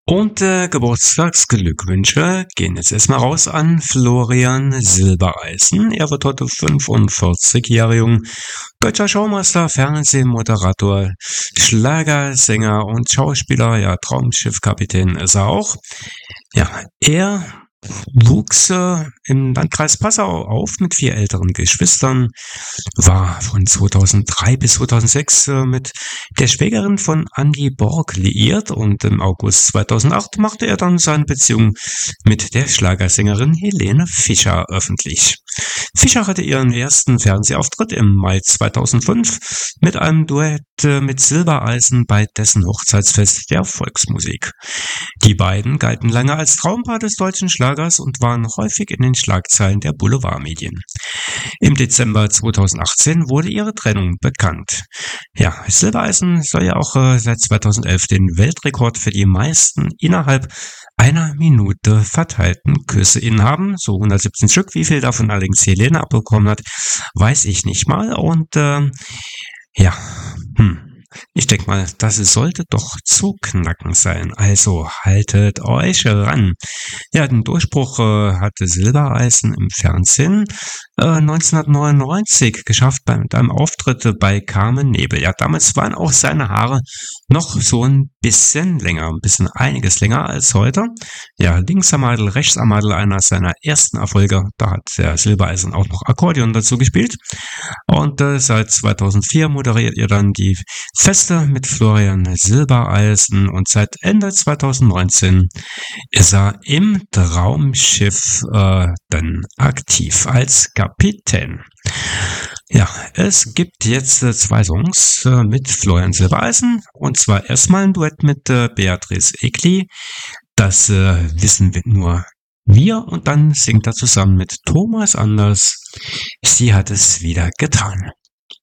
Und Geburtstagsglückwünsche gehen jetzt erstmal raus an Florian Silbereisen. Er wird heute 45 Jahre jung. Deutscher Showmaster, Fernsehmoderator, Schlagersänger und Schauspieler. Ja, Traumschiffkapitän ist er auch. Ja, er wuchs im Landkreis Passau auf mit 4 älteren Geschwistern, war von 2003 bis 2006 mit der Schwägerin von Andy Borg liiert und im August 2008 machte er dann seine Beziehung mit der Schlagersängerin Helene Fischer öffentlich. Fischer hatte ihren ersten Fernsehauftritt im Mai 2005 mit einem Duett mit Silbereisen bei dessen Hochzeitsfest der Volksmusik. Die beiden galten lange als Traumpaar des deutschen Schlagers und waren häufig in den Schlagzeilen der Boulevardmedien. Im Dezember 2018 wurde ihre Trennung bekannt. Ja, Silbereisen soll ja auch seit 2011 den Weltrekord für die meisten innerhalb einer Minute verteilten Küsse innehaben. So 117 Stück. Wie viel davon allerdings Helene abbekommen hat, weiß ich nicht mal. Und ich denke mal, das sollte doch zu knacken sein. Also haltet euch ran. Ja, den Durchbruch hatte Silbereisen im Fernsehen 1999 geschafft mit einem Auftritt bei Carmen Nebel. Ja, damals waren auch seine Haare noch so ein bisschen länger, einiges länger als heute. Ja, links am Madel, rechts am Madel, einer seiner ersten Erfolge. Da hat der Silbereisen auch noch Akkordeon dazu gespielt. Und seit 2004 moderiert ihr dann die Feste mit Florian Silbereisen und seit Ende 2019 ist er im Traumschiff dann aktiv als Kapitän. Ja, es gibt jetzt 2 Songs mit Florian Silbereisen und zwar erstmal ein Duett mit Beatrice Egli. Das wissen wir nur wir und dann singt er zusammen mit Thomas Anders. Sie hat es wieder getan.